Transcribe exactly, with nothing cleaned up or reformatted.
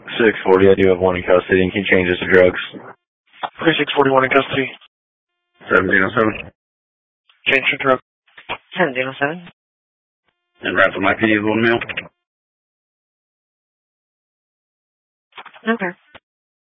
six forty, I do have one in custody, and can you change this to drugs? thirty-six forty-one in custody. seventeen oh seven. Change your drug. seventeen oh seven. And Raffle, my P D is one mil. Okay.